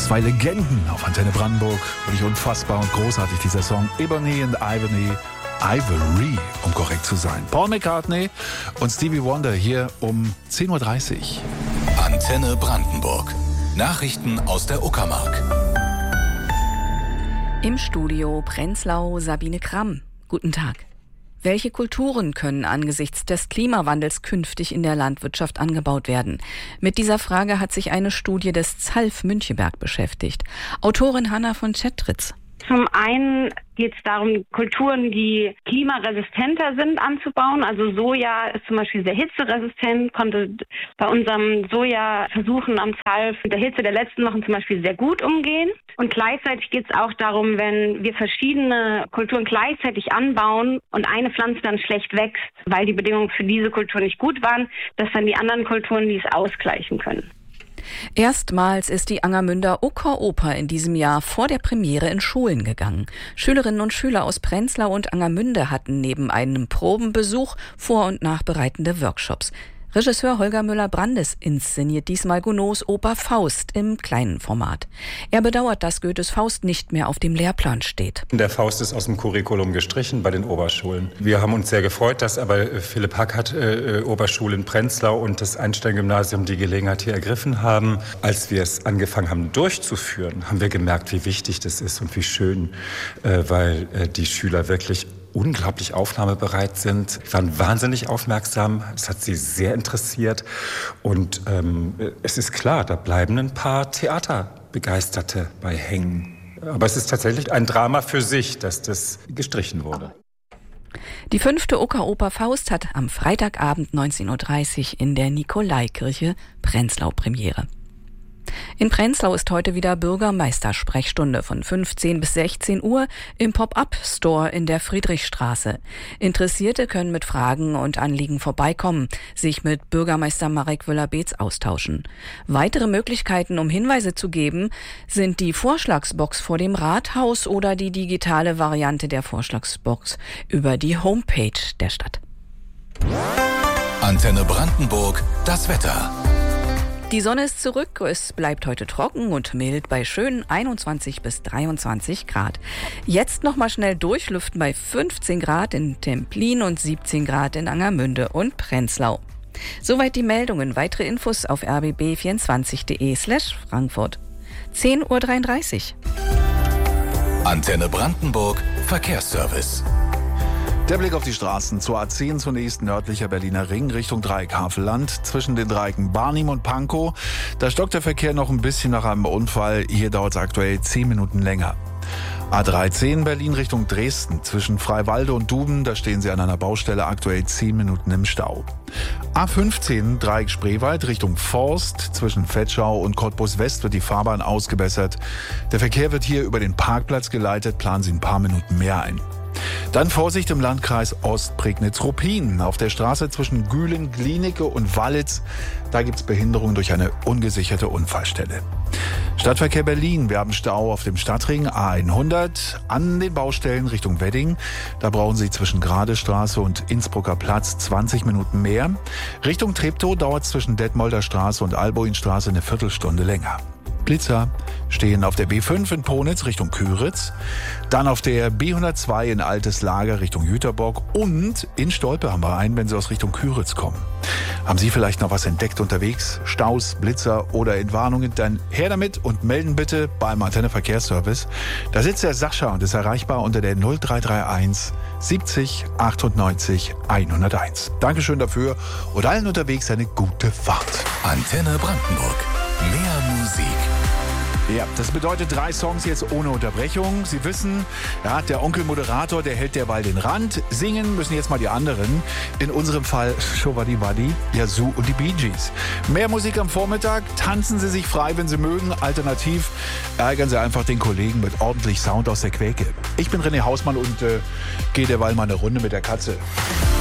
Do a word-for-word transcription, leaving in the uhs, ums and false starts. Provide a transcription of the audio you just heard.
Zwei Legenden auf Antenne Brandenburg. Wirklich unfassbar und großartig, dieser Song. Ebony and Ivory, Ivory, um korrekt zu sein. Paul McCartney und Stevie Wonder hier um zehn Uhr dreißig. Antenne Brandenburg. Nachrichten aus der Uckermark. Im Studio Prenzlau Sabine Kramm. Guten Tag. Welche Kulturen können angesichts des Klimawandels künftig in der Landwirtschaft angebaut werden? Mit dieser Frage hat sich eine Studie des Zalf Müncheberg beschäftigt. Autorin Hanna von Chetritz. Zum einen geht es darum, Kulturen, die klimaresistenter sind, anzubauen. Also Soja ist zum Beispiel sehr hitzeresistent, konnte bei unserem Sojaversuchen am Zalf mit der Hitze der letzten Wochen zum Beispiel sehr gut umgehen. Und gleichzeitig geht es auch darum, wenn wir verschiedene Kulturen gleichzeitig anbauen und eine Pflanze dann schlecht wächst, weil die Bedingungen für diese Kultur nicht gut waren, dass dann die anderen Kulturen dies ausgleichen können. Erstmals ist die Angermünder Ucker-Oper in diesem Jahr vor der Premiere in Schulen gegangen. Schülerinnen und Schüler aus Prenzlau und Angermünde hatten neben einem Probenbesuch vor- und nachbereitende Workshops. Regisseur Holger Müller-Brandes inszeniert diesmal Gounods Oper Faust im kleinen Format. Er bedauert, dass Goethes Faust nicht mehr auf dem Lehrplan steht. Der Faust ist aus dem Curriculum gestrichen bei den Oberschulen. Wir haben uns sehr gefreut, dass aber Philipp Hackert äh, Oberschule in Prenzlau und das Einstein-Gymnasium die Gelegenheit hier ergriffen haben. Als wir es angefangen haben durchzuführen, haben wir gemerkt, wie wichtig das ist und wie schön, äh, weil äh, die Schüler wirklich unglaublich aufnahmebereit sind, waren wahnsinnig aufmerksam, es hat sie sehr interessiert und ähm, es ist klar, da bleiben ein paar Theaterbegeisterte bei hängen. Aber es ist tatsächlich ein Drama für sich, dass das gestrichen wurde. Die fünfte Ucker-Oper Faust hat am Freitagabend neunzehn Uhr dreißig in der Nikolaikirche Prenzlau Premiere. In Prenzlau ist heute wieder Bürgermeistersprechstunde von fünfzehn bis sechzehn Uhr im Pop-up-Store in der Friedrichstraße. Interessierte können mit Fragen und Anliegen vorbeikommen, sich mit Bürgermeister Marek Wöller-Beetz austauschen. Weitere Möglichkeiten, um Hinweise zu geben, sind die Vorschlagsbox vor dem Rathaus oder die digitale Variante der Vorschlagsbox über die Homepage der Stadt. Antenne Brandenburg, das Wetter. Die Sonne ist zurück, es bleibt heute trocken und mild bei schönen einundzwanzig bis dreiundzwanzig Grad. Jetzt nochmal schnell durchlüften bei fünfzehn Grad in Templin und siebzehn Grad in Angermünde und Prenzlau. Soweit die Meldungen. Weitere Infos auf r b b vierundzwanzig punkt d e slash Frankfurt. zehn Uhr dreiunddreißig. Antenne Brandenburg, Verkehrsservice. Der Blick auf die Straßen zur A zehn zunächst, nördlicher Berliner Ring Richtung Dreieck Havelland, zwischen den Dreiecken Barnim und Pankow. Da stockt der Verkehr noch ein bisschen nach einem Unfall. Hier dauert es aktuell zehn Minuten länger. A dreizehn Berlin Richtung Dresden, zwischen Freiwalde und Duben, da stehen Sie an einer Baustelle aktuell zehn Minuten im Stau. A fünfzehn Dreieck Spreewald Richtung Forst, zwischen Vetschau und Cottbus West wird die Fahrbahn ausgebessert. Der Verkehr wird hier über den Parkplatz geleitet, planen Sie ein paar Minuten mehr ein. Dann Vorsicht im Landkreis Ostprignitz-Ruppin. Auf der Straße zwischen Gülen, Glienicke und Wallitz, da gibt es Behinderungen durch eine ungesicherte Unfallstelle. Stadtverkehr Berlin, wir haben Stau auf dem Stadtring A hundert an den Baustellen Richtung Wedding. Da brauchen Sie zwischen Gradestraße und Innsbrucker Platz zwanzig Minuten mehr. Richtung Treptow dauert es zwischen Detmolder Straße und Alboinstraße eine Viertelstunde länger. Blitzer stehen auf der B fünf in Ponitz Richtung Küritz, dann auf der B hundertzwei in Altes Lager Richtung Jüterbock und in Stolpe haben wir einen, wenn Sie aus Richtung Küritz kommen. Haben Sie vielleicht noch was entdeckt unterwegs? Staus, Blitzer oder Entwarnungen? Dann her damit und melden bitte beim Antenne Verkehrsservice. Da sitzt der Sascha und ist erreichbar unter der null drei drei eins siebzig achtundneunzig hunderteins. Dankeschön dafür und allen unterwegs eine gute Fahrt. Antenne Brandenburg. Mehr Musik. Ja, das bedeutet drei Songs jetzt ohne Unterbrechung. Sie wissen, ja, der Onkel-Moderator, der hält derweil den Rand. Singen müssen jetzt mal die anderen. In unserem Fall Shobadi Wadi, Yazoo und die Bee Gees. Mehr Musik am Vormittag. Tanzen Sie sich frei, wenn Sie mögen. Alternativ ärgern Sie einfach den Kollegen mit ordentlich Sound aus der Quäke. Ich bin René Hausmann und äh, gehe derweil mal eine Runde mit der Katze.